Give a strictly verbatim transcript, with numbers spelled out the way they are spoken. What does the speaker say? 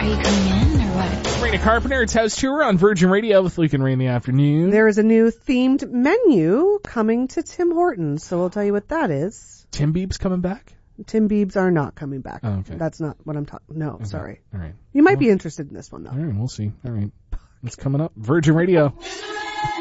you coming in or what? Sabrina Carpenter, it's House Tour on Virgin Radio with Luke and Ray in the afternoon. There is a new themed menu coming to Tim Hortons, so we'll tell you what that is. Tim Biebs coming back? Tim Biebs are not coming back. Oh, okay. That's not what I'm talking. No, Okay. sorry. All right. You might well, be interested in this one, though. All right, we'll see. All right. It's coming up. Virgin Radio.